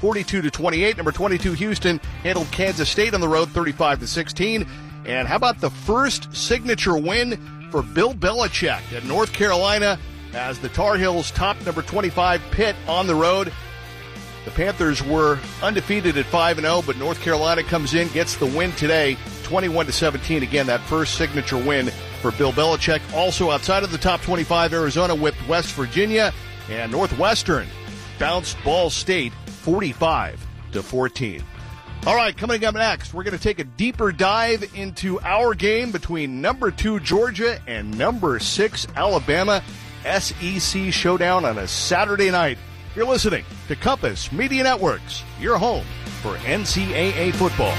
42-28. Number 22, Houston, handled Kansas State on the road, 35-16. And how about the first signature win for Bill Belichick at North Carolina as the Tar Heels topped number 25 Pitt on the road. The Panthers were undefeated at 5-0, but North Carolina comes in, gets the win today, 21-17. Again, that first signature win for Bill Belichick. Also outside of the top 25, Arizona whipped West Virginia, and Northwestern bounced Ball State 45-14. All right, coming up next, we're going to take a deeper dive into our game between number 2 Georgia and number 6 Alabama. SEC showdown on a Saturday night. You're listening to Compass Media Networks, your home for NCAA football.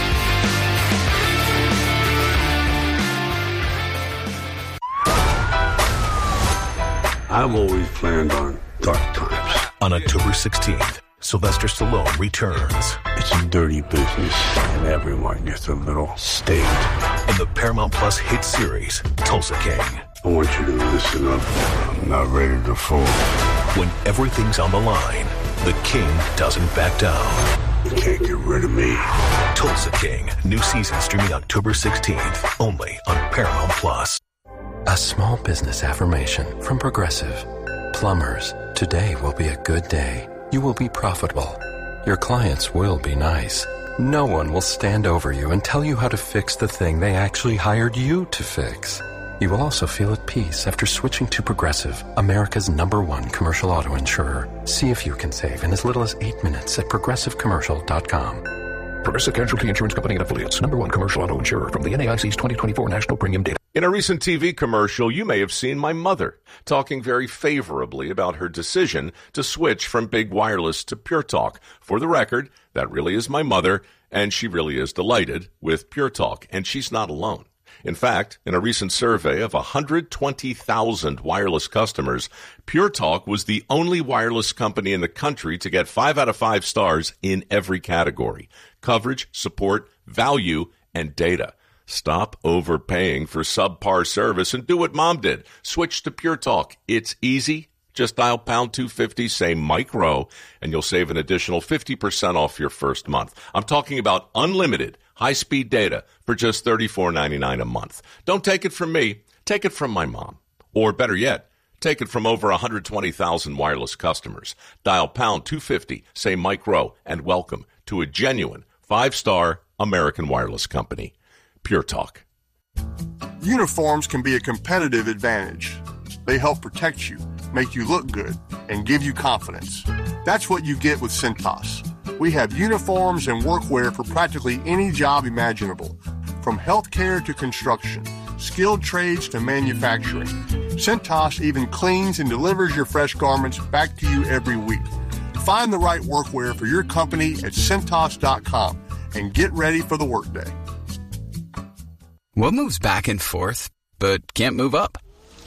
I've always planned on dark times. On October 16th, Sylvester Stallone returns. It's a dirty business, and everyone gets a little staged. In the Paramount Plus hit series, Tulsa King. I want you to listen up. I'm not ready to fold. When everything's on the line, the King doesn't back down. You can't get rid of me. Tulsa King, new season streaming October 16th, only on Paramount Plus. A small business affirmation from Progressive. Plumbers, today will be a good day. You will be profitable. Your clients will be nice. No one will stand over you and tell you how to fix the thing they actually hired you to fix. You will also feel at peace after switching to Progressive, America's #1 commercial auto insurer. See if you can save in as little as 8 minutes at progressivecommercial.com. Progressive Casualty Insurance Company and Affiliates, #1 commercial auto insurer from the NAIC's 2024 National Premium Data. In a recent TV commercial, you may have seen my mother talking very favorably about her decision to switch from Big Wireless to Pure Talk. For the record, that really is my mother, and she really is delighted with Pure Talk, and she's not alone. In fact, in a recent survey of 120,000 wireless customers, Pure Talk was the only wireless company in the country to get 5 out of 5 stars in every category: coverage, support, value, and data. Stop overpaying for subpar service and do what Mom did. Switch to Pure Talk. It's easy. Just dial pound 250, say Mike Rowe, and you'll save an additional 50% off your first month. I'm talking about unlimited high-speed data for just $34.99 a month. Don't take it from me. Take it from my mom. Or better yet, take it from over 120,000 wireless customers. Dial pound 250, say Mike Rowe, and welcome to a genuine 5-star American wireless company. Pure Talk. Uniforms can be a competitive advantage. They help protect you, make you look good, and give you confidence. That's what you get with Cintas. We have uniforms and workwear for practically any job imaginable, from healthcare to construction, skilled trades to manufacturing. Cintas even cleans and delivers your fresh garments back to you every week. Find the right workwear for your company at Cintas.com and get ready for the workday. What moves back and forth, but can't move up?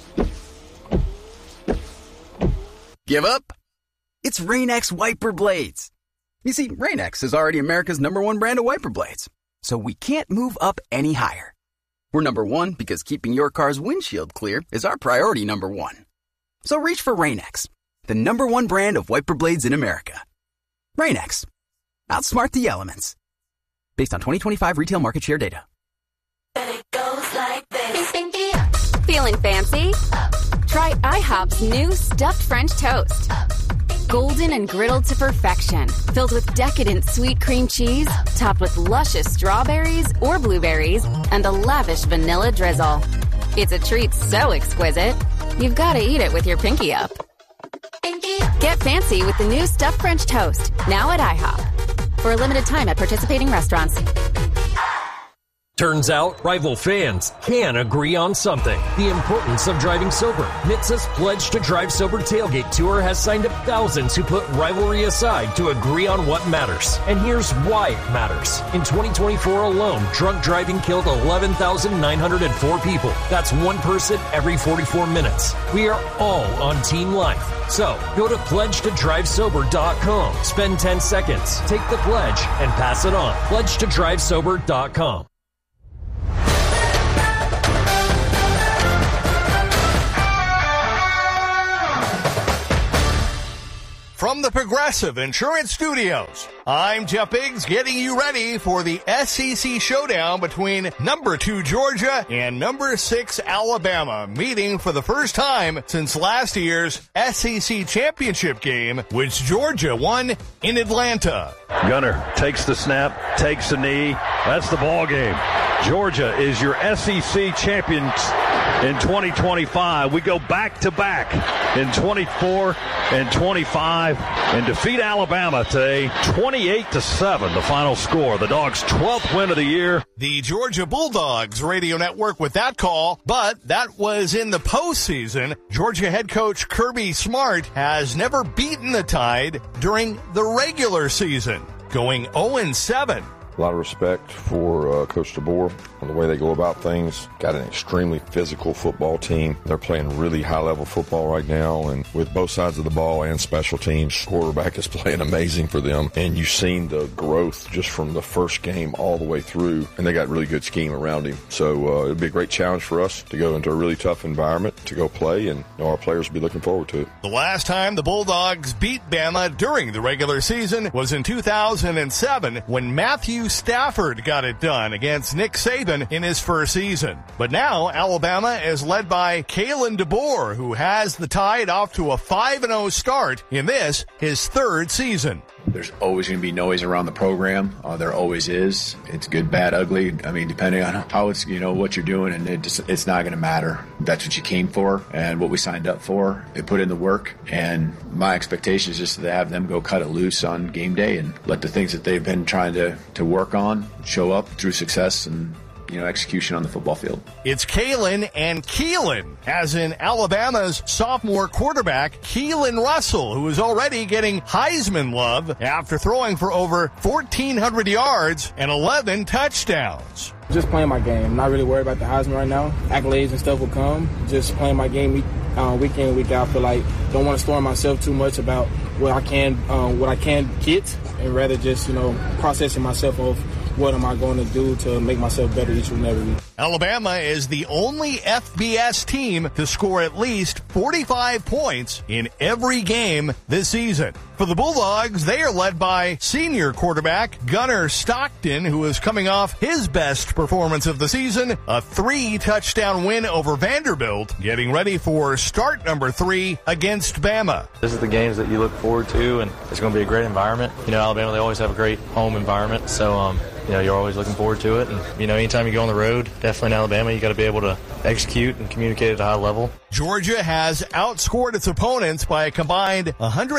Give up? It's Rain-X wiper blades. You see, Rain-X is already America's #1 brand of wiper blades, so we can't move up any higher. We're #1 because keeping your car's windshield clear is our priority #1. So reach for Rain-X, the #1 brand of wiper blades in America. Rain-X. Outsmart the elements. Based on 2025 retail market share data. Feeling fancy? Try IHOP's new stuffed French toast. Golden and griddled to perfection, filled with decadent sweet cream cheese, topped with luscious strawberries or blueberries, and a lavish vanilla drizzle. It's a treat so exquisite, you've got to eat it with your pinky up. Get fancy with the new stuffed French toast, now at IHOP. For a limited time at participating restaurants. Turns out, rival fans can agree on something. The importance of driving sober. NHTSA's Pledge to Drive Sober Tailgate Tour has signed up thousands who put rivalry aside to agree on what matters. And here's why it matters. In 2024 alone, drunk driving killed 11,904 people. That's one person every 44 minutes. We are all on Team Life. So, go to pledgetodrivesober.com. Spend 10 seconds, take the pledge, and pass it on. Pledgetodrivesober.com. from the Progressive Insurance Studios. I'm Jeff Biggs, getting you ready for the SEC showdown between number 2 Georgia and number 6 Alabama, meeting for the first time since last year's SEC championship game, which Georgia won in Atlanta. Gunner takes the snap, takes the knee. That's the ball game. Georgia is your SEC champions in 2025. We go back-to-back in 24 and 25 and defeat Alabama today, 28-7, the final score. The Dogs' 12th win of the year. The Georgia Bulldogs radio network with that call, but that was in the postseason. Georgia head coach Kirby Smart has never beaten the Tide during the regular season, going 0-7. A lot of respect for Coach DeBoer and the way they go about things. Got an extremely physical football team. They're playing really high-level football right now, and with both sides of the ball and special teams, quarterback is playing amazing for them. And you've seen the growth just from the first game all the way through, and they got really good scheme around him. So it'll be a great challenge for us to go into a really tough environment to go play, and our players will be looking forward to it. The last time the Bulldogs beat Bama during the regular season was in 2007 when Matthew Stafford got it done against Nick Saban in his first season. But now Alabama is led by Kalen DeBoer, who has the Tide off to a 5-0 start in this, his third season. There's always going to be noise around the program. There always is. It's good, bad, ugly. I mean, depending on how it's, what you're doing, and it's not going to matter. That's what you came for and what we signed up for. They put in the work, and my expectation is just to have them go cut it loose on game day and let the things that they've been trying to work on show up through success and execution on the football field. It's Kalen and Keelan, as in Alabama's sophomore quarterback, Keelan Russell, who is already getting Heisman love after throwing for over 1,400 yards and 11 touchdowns. Just playing my game. Not really worried about the Heisman right now. Accolades and stuff will come. Just playing my game week in, week out. I feel like don't want to storm myself too much about what I can get, and rather just processing myself of what am I going to do to make myself better each and every week. Alabama is the only FBS team to score at least 45 points in every game this season. For the Bulldogs, they are led by senior quarterback Gunner Stockton, who is coming off his best performance of the season, a 3-touchdown win over Vanderbilt, getting ready for start number 3 against Bama. This is the games that you look forward to, and it's going to be a great environment. Alabama, they always have a great home environment, so you're always looking forward to it. And, anytime you go on the road, definitely in Alabama, you got to be able to execute and communicate at a high level. Georgia has outscored its opponents by a combined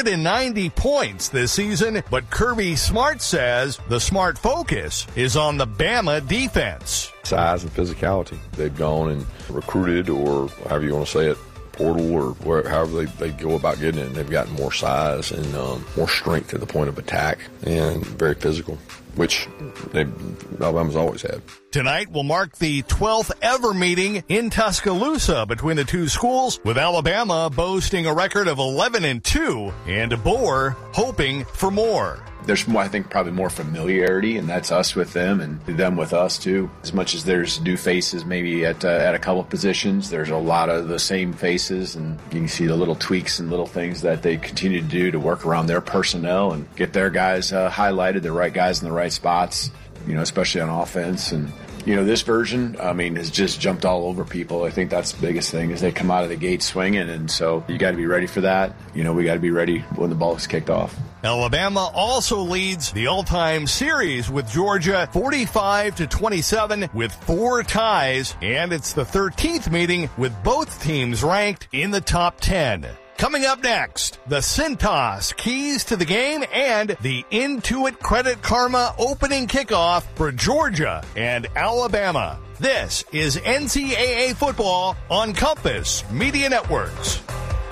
190 points this season, but Kirby Smart says the smart focus is on the Bama defense. Size and physicality. They've gone and recruited, or however you want to say it, portal, or however they go about getting it, and they've gotten more size and more strength at the point of attack, and very physical, which Alabama's always had. Tonight will mark the 12th ever meeting in Tuscaloosa between the two schools, with Alabama boasting a record of 11-2 and DeBoer hoping for more. There's more, I think, probably more familiarity, and that's us with them and them with us too. As much as there's new faces maybe at a couple of positions, there's a lot of the same faces, and you can see the little tweaks and little things that they continue to do to work around their personnel and get their guys highlighted, the right guys in the right spots, especially on offense. And this version, has just jumped all over people. I think that's the biggest thing, is they come out of the gate swinging, and so you got to be ready for that. We got to be ready when the ball is kicked off. Alabama also leads the all-time series with Georgia 45-27 with 4 ties, and it's the 13th meeting with both teams ranked in the top 10. Coming up next, the Cintas keys to the game and the Intuit Credit Karma opening kickoff for Georgia and Alabama. This is NCAA football on Compass Media Networks.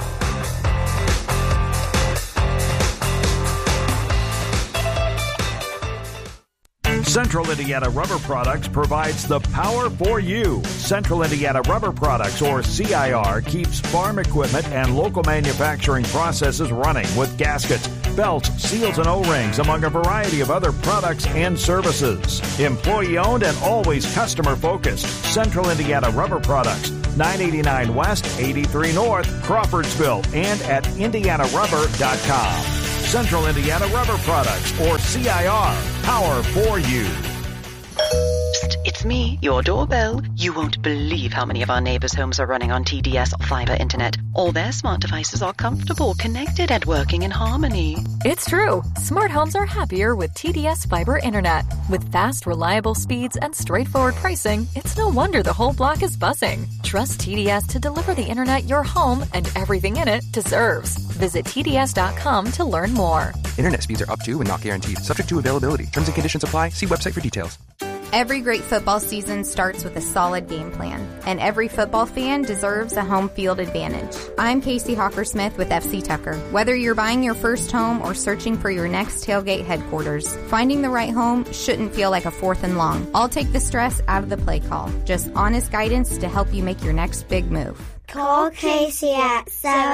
Central Indiana Rubber Products provides the power for you. Central Indiana Rubber Products, or CIR, keeps farm equipment and local manufacturing processes running with gaskets, belts, seals, and O-rings, among a variety of other products and services. Employee-owned and always customer-focused. Central Indiana Rubber Products, 989 West, 83 North, Crawfordsville, and at IndianaRubber.com. Central Indiana Rubber Products, or CIR. Power for you. Psst, it's me, your doorbell. You won't believe how many of our neighbors' homes are running on TDS fiber internet. All their smart devices are comfortable, connected, and working in harmony. It's true. Smart homes are happier with TDS fiber internet. With fast, reliable speeds and straightforward pricing, it's no wonder the whole block is buzzing. Trust TDS to deliver the internet your home and everything in it deserves. Visit TDS.com to learn more. Internet speeds are up to and not guaranteed. Subject to availability. Terms and conditions apply. See website for details. Every great football season starts with a solid game plan, and every football fan deserves a home field advantage. I'm Casey Hawker-Smith with FC Tucker. Whether you're buying your first home or searching for your next tailgate headquarters, finding the right home shouldn't feel like a fourth and long. I'll take the stress out of the play call. Just honest guidance to help you make your next big move. Call Casey at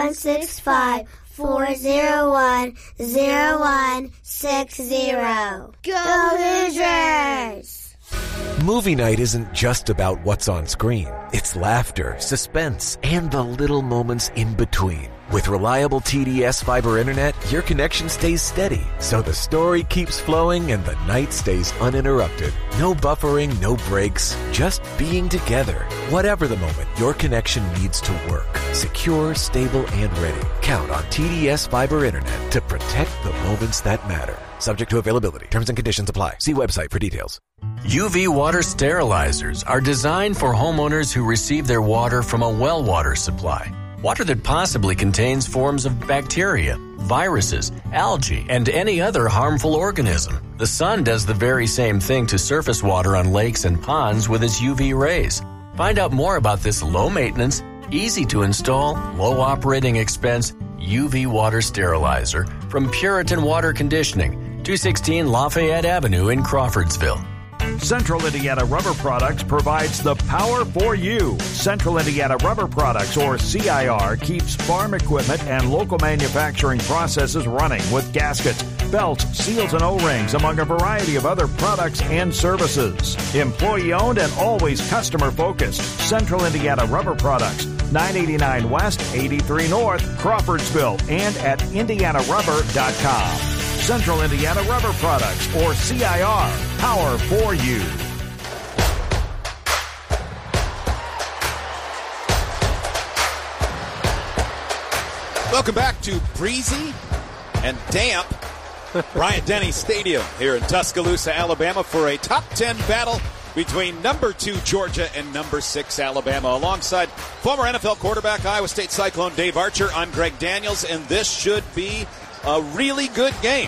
765-401-0160. Go Hoosiers! Movie night isn't just about what's on screen. It's laughter, suspense, and the little moments in between. With reliable TDS fiber internet, your connection stays steady, so the story keeps flowing and the night stays uninterrupted. No buffering, no breaks, just being together. Whatever the moment, your connection needs to work. Secure, stable, and ready. Count on TDS fiber internet to protect the moments that matter. Subject to availability. Terms and conditions apply. See website for details. UV water sterilizers are designed for homeowners who receive their water from a well water supply. Water that possibly contains forms of bacteria, viruses, algae, and any other harmful organism. The sun does the very same thing to surface water on lakes and ponds with its UV rays. Find out more about this low-maintenance, easy-to-install, low-operating expense UV water sterilizer from Puritan Water Conditioning, 216 Lafayette Avenue in Crawfordsville. Central Indiana Rubber Products provides the power for you. Central Indiana Rubber Products, or CIR, keeps farm equipment and local manufacturing processes running with gaskets, belts, seals, and O-rings, among a variety of other products and services. Employee-owned and always customer-focused. Central Indiana Rubber Products, 989 West, 83 North, Crawfordsville, and at IndianaRubber.com. Central Indiana Rubber Products, or CIR, power for you. Welcome back to breezy and damp Bryant-Denny Stadium here in Tuscaloosa, Alabama, for a top 10 battle between number 2 Georgia and number 6 Alabama. Alongside former NFL quarterback, Iowa State Cyclone Dave Archer, I'm Greg Daniels, and this should be a really good game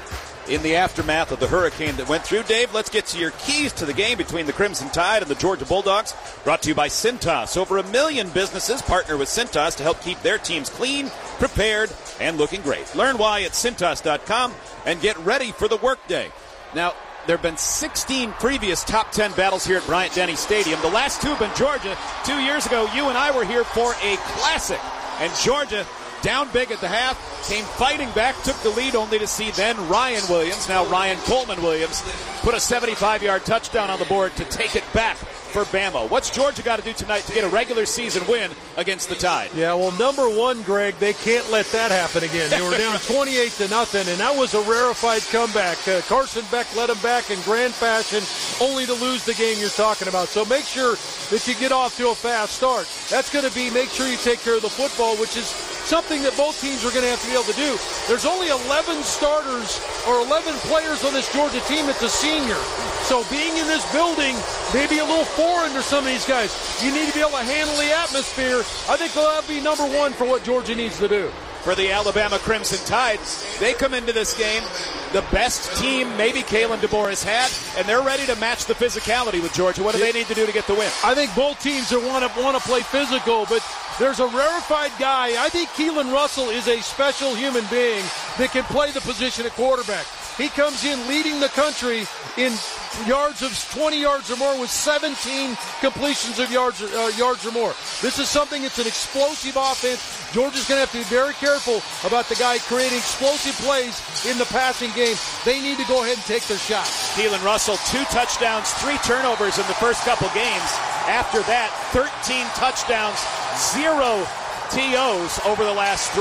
in the aftermath of the hurricane that went through. Dave, let's get to your keys to the game between the Crimson Tide and the Georgia Bulldogs. Brought to you by Cintas. Over 1 million businesses partner with Cintas to help keep their teams clean, prepared, and looking great. Learn why at Cintas.com and get ready for the workday. Now, there have been 16 previous top 10 battles here at Bryant-Denny Stadium. The last 2 have been Georgia. 2 years ago, you and I were here for a classic, and Georgia, down big at the half, came fighting back, took the lead, only to see then Ryan Williams, now Ryan Coleman Williams, put a 75-yard touchdown on the board to take it back for Bama. What's Georgia got to do tonight to get a regular season win against the Tide? Yeah, well, number one, Greg, they can't let that happen again. They were down 28-0, and that was a rarefied comeback. Carson Beck led them back in grand fashion, only to lose the game you're talking about. So make sure that you get off to a fast start. That's going to be make sure you take care of the football, which is something that both teams are going to have to be able to do. There's only 11 starters or 11 players on this Georgia team that's a senior. So being in this building may be a little foreign to some of these guys. You need to be able to handle the atmosphere. I think that'll be number one for what Georgia needs to do. For the Alabama Crimson Tide, they come into this game the best team maybe Kalen DeBoer has had, and they're ready to match the physicality with Georgia. What do they need to do to get the win? I think both teams want to play physical, but there's a rarefied guy. I think Keelan Russell is a special human being that can play the position at quarterback. He comes in leading the country in yards of 20 yards or more with 17 completions of yards or more. This is something that's an explosive offense. Georgia's going to have to be very careful about the guy creating explosive plays in the passing game. They need to go ahead and take their shot. Keelan Russell, 2 touchdowns, 3 turnovers in the first couple games. After that, 13 touchdowns, 0 TOs over the last 3.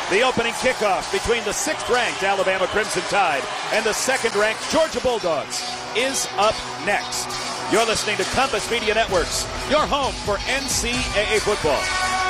The opening kickoff between the 6th-ranked Alabama Crimson Tide and the 2nd-ranked Georgia Bulldogs is up next. You're listening to Compass Media Networks, your home for NCAA football.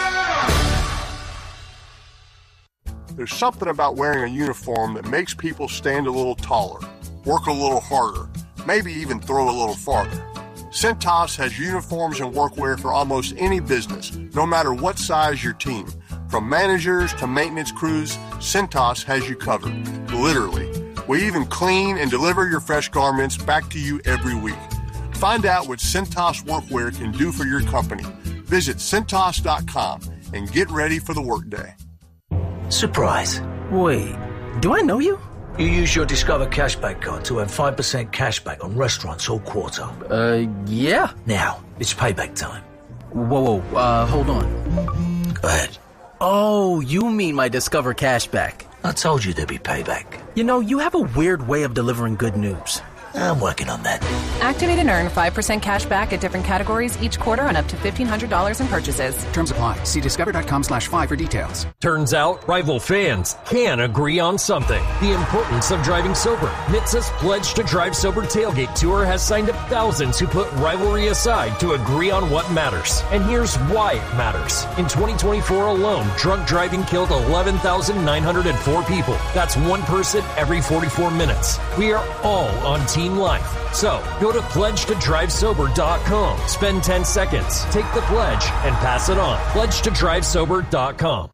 There's something about wearing a uniform that makes people stand a little taller, work a little harder, maybe even throw a little farther. Cintas has uniforms and workwear for almost any business, no matter what size your team. From managers to maintenance crews, Cintas has you covered, literally. We even clean and deliver your fresh garments back to you every week. Find out what Cintas workwear can do for your company. Visit Cintas.com and get ready for the workday. Surprise. Wait, do I know you? You use your Discover Cashback card to earn 5% cashback on restaurants all quarter. Yeah. Now, it's payback time. Whoa, hold on. Go ahead. Oh, you mean my Discover Cashback. I told you there'd be payback. You know, you have a weird way of delivering good news. I'm working on that. Activate and earn 5% cash back at different categories each quarter on up to $1,500 in purchases. Terms apply. See discover.com/5 for details. Turns out rival fans can agree on something. The importance of driving sober. NHTSA's Pledge to Drive Sober Tailgate Tour has signed up thousands who put rivalry aside to agree on what matters. And here's why it matters. In 2024 alone, drunk driving killed 11,904 people. That's one person every 44 minutes. We are all on Team Life. So, go to pledgetodrivesober.com. Spend 10 seconds, take the pledge, and pass it on. Pledgetodrivesober.com.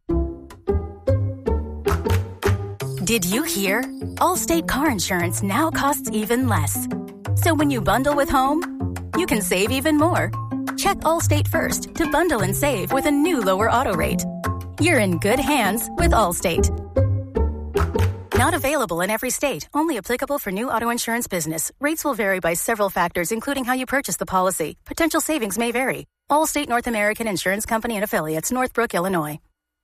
Did you hear? Allstate car insurance now costs even less. So when you bundle with home, you can save even more. Check Allstate first to bundle and save with a new lower auto rate. You're in good hands with Allstate. Not available in every state. Only applicable for new auto insurance business. Rates will vary by several factors, including how you purchase the policy. Potential savings may vary. Allstate North American Insurance Company and Affiliates, Northbrook, Illinois.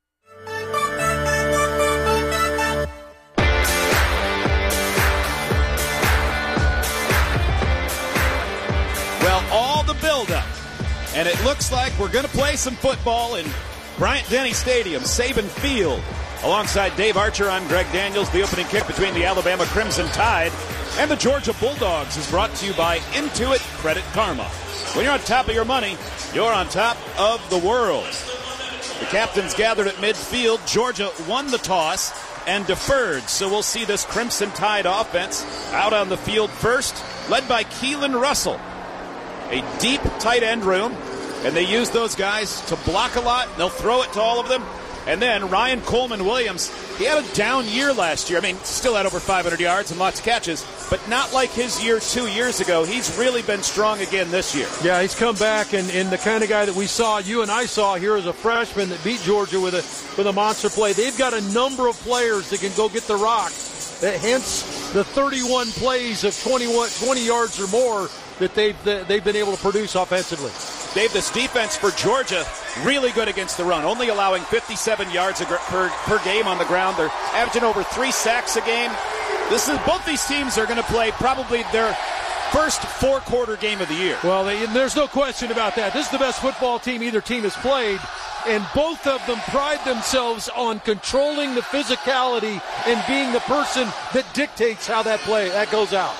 Well, all the buildup, and it looks like we're going to play some football in Bryant-Denny Stadium, Saban Field. Alongside Dave Archer, I'm Greg Daniels. The opening kick between the Alabama Crimson Tide and the Georgia Bulldogs is brought to you by Intuit Credit Karma. When you're on top of your money, you're on top of the world. The captains gathered at midfield. Georgia won the toss and deferred, so we'll see this Crimson Tide offense out on the field first, led by Keelan Russell. A deep tight end room, and they use those guys to block a lot. They'll throw it to all of them. And then Ryan Coleman-Williams, he had a down year last year. I mean, still had over 500 yards and lots of catches, but not like his year 2 years ago. He's really been strong again this year. Yeah, he's come back, and the kind of guy that we saw, you and I saw here as a freshman that beat Georgia with a monster play. They've got a number of players that can go get the rock. Hence the 31 plays of 20 yards or more that they've been able to produce offensively. Dave, this defense for Georgia, really good against the run, only allowing 57 yards per game on the ground. They're averaging over 3 sacks a game. Both these teams are going to play probably their first four-quarter game of the year. Well, there's no question about that. This is the best football team either team has played, and both of them pride themselves on controlling the physicality and being the person that dictates how that goes out.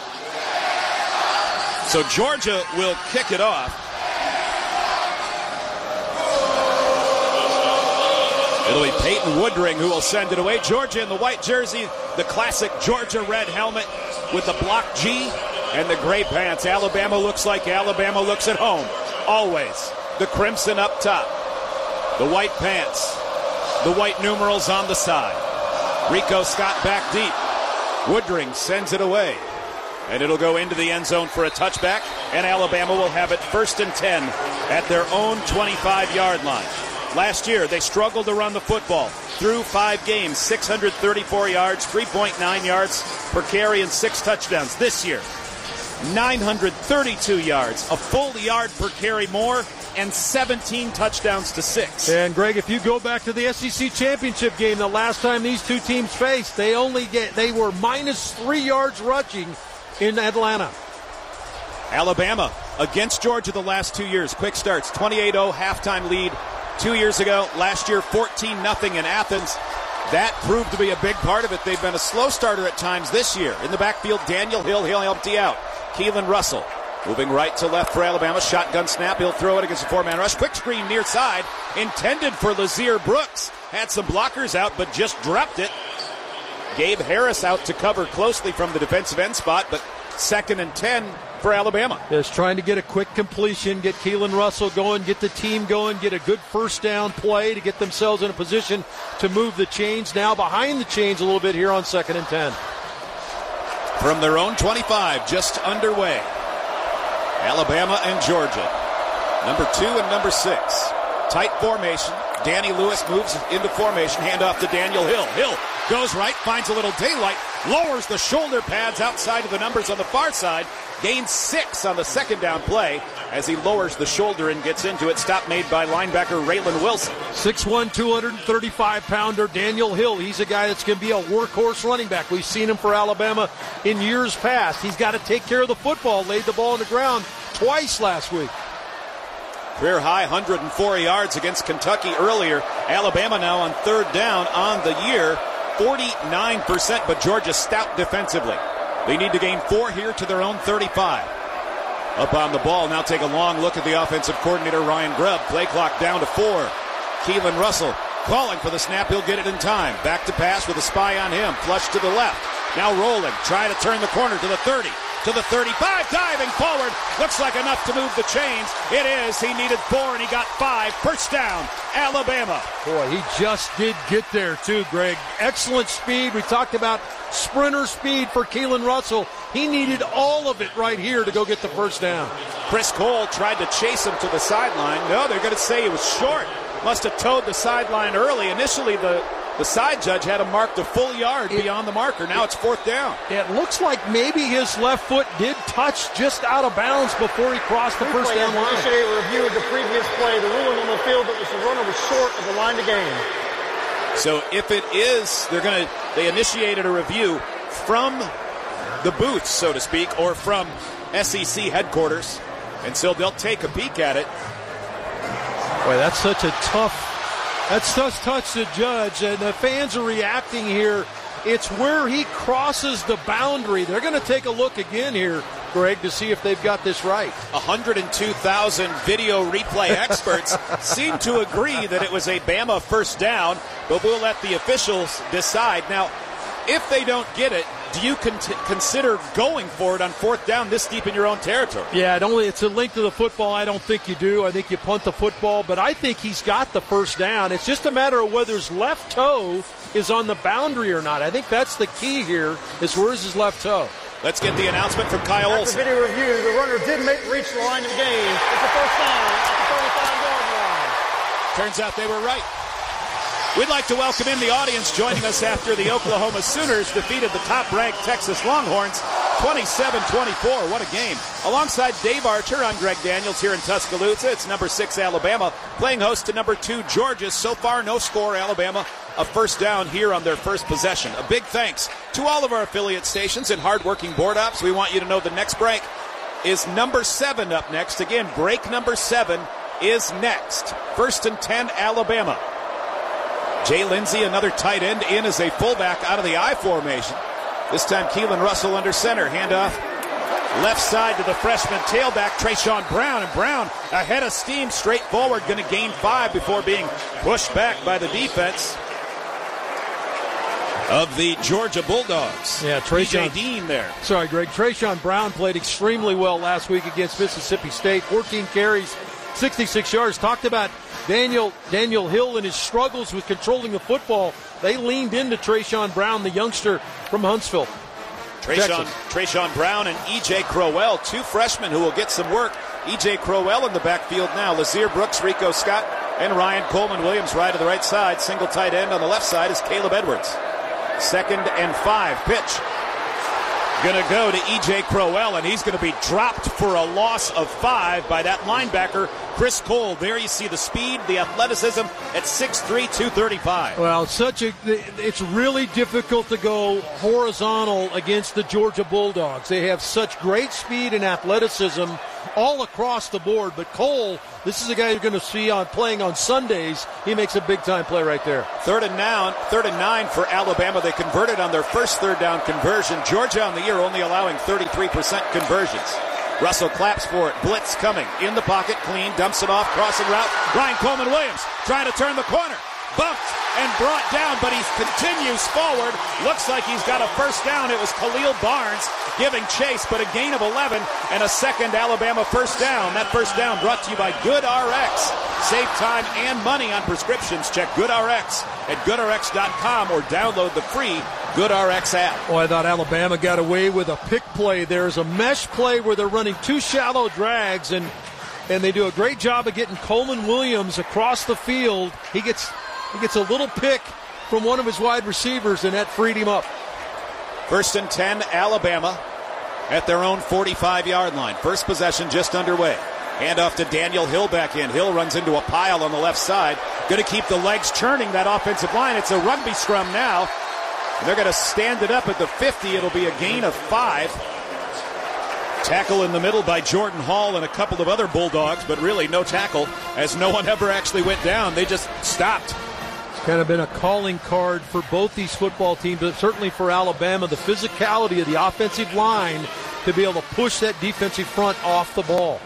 So Georgia will kick it off. It'll be Peyton Woodring who will send it away. Georgia in the white jersey, the classic Georgia red helmet with the block G and the gray pants. Alabama looks like Alabama looks at home. Always. The crimson up top. The white pants. The white numerals on the side. Rico Scott back deep. Woodring sends it away. And it'll go into the end zone for a touchback. And Alabama will have it 1st and 10 at their own 25-yard line. Last year, they struggled to run the football. Through 5 games, 634 yards, 3.9 yards per carry, and 6 touchdowns. This year, 932 yards, a full yard per carry more, and 17 touchdowns to 6. And, Greg, if you go back to the SEC championship game, the last time these two teams faced, they were minus 3 yards rushing in Atlanta. Alabama against Georgia the last 2 years. Quick starts, 28-0 halftime lead. 2 years ago, last year, 14-0 in Athens. That proved to be a big part of it. They've been a slow starter at times this year. In the backfield, Daniel Hill, he'll empty out. Keelan Russell moving right to left for Alabama. Shotgun snap. He'll throw it against a four-man rush. Quick screen near side. Intended for Lazier Brooks. Had some blockers out, but just dropped it. Gabe Harris out to cover closely from the defensive end spot, but 2nd and 10 for Alabama. Just trying to get a quick completion, get Keelan Russell going, get the team going, get a good first down play to get themselves in a position to move the chains. Now behind the chains a little bit here on 2nd and 10. From their own 25, just underway. Alabama and Georgia. Number 2 and number 6. Tight formation. Danny Lewis moves into formation. Handoff to Daniel Hill. Hill goes right, finds a little daylight, lowers the shoulder pads outside of the numbers on the far side. Gains 6 on the 2nd down play as he lowers the shoulder and gets into it. Stop made by linebacker Raylan Wilson. 6'1", 235-pounder Daniel Hill. He's a guy that's going to be a workhorse running back. We've seen him for Alabama in years past. He's got to take care of the football. Laid the ball on the ground twice last week. Career high 104 yards against Kentucky earlier. Alabama now on 3rd down on the year. 49%, but Georgia stout defensively. They need to gain 4 here to their own 35. Up on the ball, now take a long look at the offensive coordinator, Ryan Grubb. Play clock down to 4. Keelan Russell calling for the snap. He'll get it in time. Back to pass with a spy on him. Flush to the left. Now rolling. Trying to turn the corner to the 30. To the 35. Diving forward. Looks like enough to move the chains. It is. He needed 4 and he got 5. First down, Alabama. Boy, he just did get there too, Greg. Excellent speed. We talked about sprinter speed for Keelan Russell. He needed all of it right here to go get the first down. Chris Cole tried to chase him to the sideline. No, they're going to say he was short. Must have towed the sideline early. Initially, the side judge had him marked a full yard beyond the marker. Now it's 4th down. It looks like maybe his left foot did touch just out of bounds before he crossed the first down line. Initiate a review of the previous play. The ruling on the field that the runner was short of the line to gain. So if it is, they initiated a review from the booth, so to speak, or from SEC headquarters. And so they'll take a peek at it. Boy, that's such touch to judge, and the fans are reacting here. It's where he crosses the boundary. They're going to take a look again here, Greg, to see if they've got this right. 102,000 video replay experts seem to agree that it was a Bama first down, but we'll let the officials decide. Now, if they don't get it, do you consider going for it on 4th down this deep in your own territory? Yeah, it's a length of the football. I don't think you do. I think you punt the football, but I think he's got the first down. It's just a matter of whether his left toe is on the boundary or not. I think that's the key here, is where's his left toe. Let's get the announcement from Kyle Olsen. After video review, the runner did reach the line of the game. It's a first down at the 35-yard line. Turns out they were right. We'd like to welcome in the audience joining us after the Oklahoma Sooners defeated the top-ranked Texas Longhorns 27-24. What a game. Alongside Dave Archer, I'm Greg Daniels here in Tuscaloosa. It's number 6 Alabama playing host to number 2 Georgia. So far, no score. Alabama a first down here on their first possession. A big thanks to all of our affiliate stations and hardworking board ops. We want you to know the next break is number 7 up next. Again, break number 7 is next. 1st and 10, Alabama. Jay Lindsey, another tight end, in as a fullback out of the I formation. This time Keelan Russell under center. Handoff left side to the freshman tailback, Trayshawn Brown. And Brown ahead of steam, straight forward, going to gain 5 before being pushed back by the defense of the Georgia Bulldogs. Yeah, Trayshawn Dean there. Sorry, Greg. Trayshawn Brown played extremely well last week against Mississippi State. 14 carries, 66 yards. Talked about Daniel Hill and his struggles with controlling the football. They leaned into Trayshawn Brown, the youngster from Huntsville. Trayshawn Brown and E.J. Crowell, 2 freshmen who will get some work. E.J. Crowell in the backfield now. Lazier Brooks, Rico Scott, and Ryan Coleman-Williams right to the right side. Single tight end on the left side is Caleb Edwards. 2nd and 5. Pitch going to go to E.J. Crowell, and he's going to be dropped for a loss of 5 by that linebacker, Chris Cole. There you see the speed, the athleticism at 6'3", 235. Well, it's really difficult to go horizontal against the Georgia Bulldogs. They have such great speed and athleticism all across the board. But Cole, this is a guy you're going to see playing on Sundays. He makes a big-time play right there. Third and 9 for Alabama. They converted on their first third down conversion. Georgia on the year only allowing 33% conversions. Russell claps for it. Blitz coming. In the pocket, clean. Dumps it off. Crossing route. Ryan Coleman-Williams trying to turn the corner. Bumped and brought down, but he continues forward. Looks like he's got a first down. It was Khalil Barnes giving chase, but a gain of 11 and a second Alabama first down. That first down brought to you by GoodRx. Save time and money on prescriptions. Check GoodRx at GoodRx.com or download the free GoodRx app. Oh, I thought Alabama got away with a pick play. There's a mesh play where they're running two shallow drags, and they do a great job of getting Coleman-Williams across the field. He gets a little pick from one of his wide receivers, and that freed him up. First and 10, Alabama at their own 45-yard line. First possession just underway. Handoff to Daniel Hill back in. Hill runs into a pile on the left side. Going to keep the legs churning, that offensive line. It's a rugby scrum now. And they're going to stand it up at the 50. It'll be a gain of 5. Tackle in the middle by Jordan Hall and a couple of other Bulldogs, but really no tackle as no one ever actually went down. They just stopped. Kind of been a calling card for both these football teams, but certainly for Alabama, the physicality of the offensive line to be able to push that defensive front off the ball.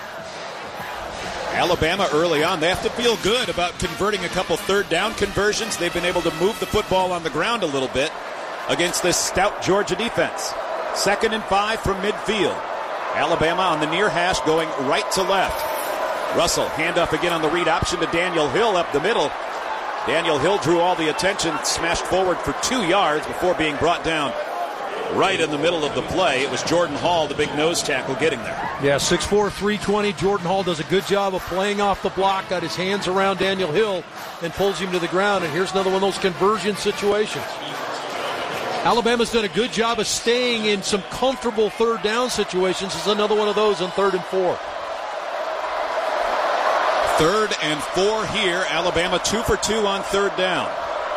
Alabama early on, they have to feel good about converting a couple third down conversions. They've been able to move the football on the ground a little bit against this stout Georgia defense. 2nd and 5 from midfield. Alabama on the near hash going right to left. Russell, handoff again on the read option to Daniel Hill up the middle. Daniel Hill drew all the attention, smashed forward for 2 yards before being brought down right in the middle of the play. It was Jordan Hall, the big nose tackle, getting there. Yeah, 6'4", 320. Jordan Hall does a good job of playing off the block, got his hands around Daniel Hill, and pulls him to the ground. And here's another one of those conversion situations. Alabama's done a good job of staying in some comfortable third down situations. It's another one of those on 3rd and 4. 3rd and 4 here. Alabama 2 for 2 on 3rd down.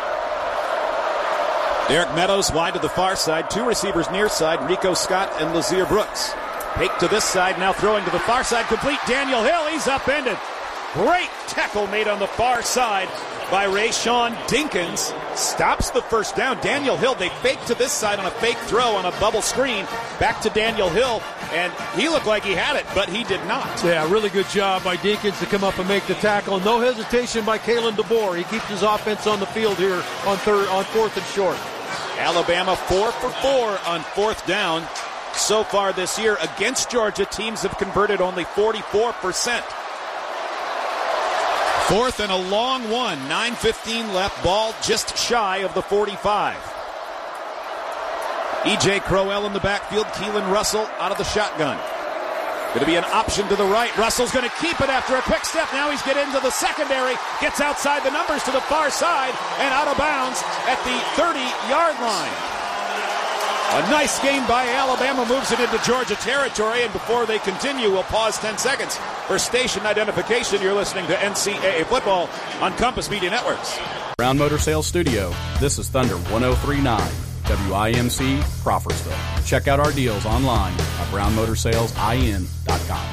Derek Meadows wide to the far side. 2 receivers near side, Rico Scott and Lazier Brooks. Fake to this side, now throwing to the far side. Complete. Daniel Hill, he's upended. Great tackle made on the far side by Rayshawn Dinkins. Stops the first down. Daniel Hill, they fake to this side on a fake throw on a bubble screen. Back to Daniel Hill, and he looked like he had it, but he did not. Yeah, really good job by Dinkins to come up and make the tackle. No hesitation by Kalen DeBoer. He keeps his offense on the field here on 4th and short. Alabama 4 for 4 on 4th down. So far this year against Georgia, teams have converted only 44%. 4th and a long one. 9:15 left. Ball just shy of the 45. E.J. Crowell in the backfield. Keelan Russell out of the shotgun. Going to be an option to the right. Russell's going to keep it after a quick step. Now he's getting into the secondary. Gets outside the numbers to the far side and out of bounds at the 30-yard line. A nice gain by Alabama, moves it into Georgia territory, and before they continue, we'll pause 10 seconds for station identification. You're listening to NCAA Football on Compass Media Networks. Brown Motor Sales Studio. This is Thunder 103.9, WIMC, Crawfordsville. Check out our deals online at brownmotorsalesIN.com.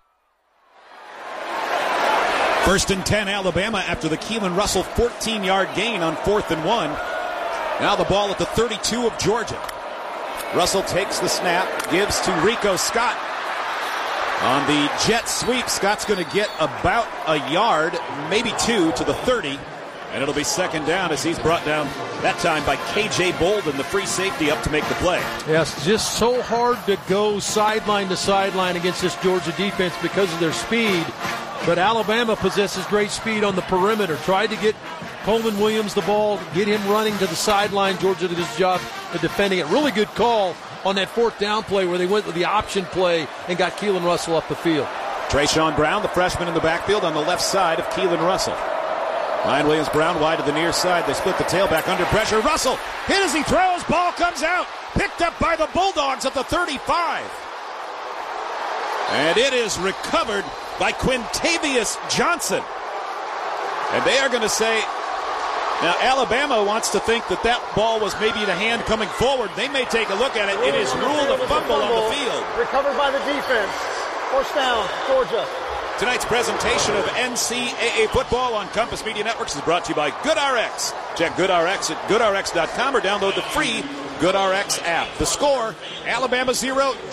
1st and 10, Alabama after the Keelan Russell 14-yard gain on 4th and 1. Now the ball at the 32 of Georgia. Russell takes the snap, gives to Rico Scott. On the jet sweep, Scott's going to get about a yard, maybe 2, to the 30. And it'll be 2nd down as he's brought down, that time by K.J. Bolden, the free safety, up to make the play. Yes, just so hard to go sideline to sideline against this Georgia defense because of their speed. But Alabama possesses great speed on the perimeter. Tried to get Coleman-Williams the ball, get him running to the sideline. Georgia did his job of defending it. Really good call on that 4th down play where they went with the option play and got Keelan Russell up the field. Trayshawn Brown, the freshman in the backfield on the left side of Keelan Russell. Ryan Williams-Brown wide to the near side. They split the tailback under pressure. Russell hit as he throws. Ball comes out. Picked up by the Bulldogs at the 35. And it is recovered by Quintavious Johnson. And they are going to say, now Alabama wants to think that ball was maybe the hand coming forward. They may take a look at it. It is ruled a fumble on the field. Recovered by the defense. First down, Georgia. Tonight's presentation of NCAA football on Compass Media Networks is brought to you by GoodRx. Check GoodRx at goodrx.com or download the free GoodRx app. The score, Alabama 0,